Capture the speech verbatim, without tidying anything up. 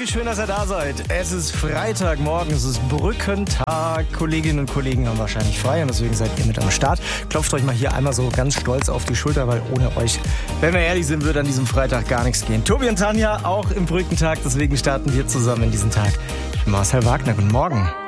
wie schön, dass ihr da seid. Es ist Freitagmorgen, es ist Brückentag. Kolleginnen und Kollegen haben wahrscheinlich frei und deswegen seid ihr mit am Start. Klopft euch mal hier einmal so ganz stolz auf die Schulter, weil ohne euch, wenn wir ehrlich sind, würde an diesem Freitag gar nichts gehen. Tobi und Tanja auch im Brückentag, deswegen starten wir zusammen in diesen Tag. Ich bin Marcel Wagner, guten Morgen.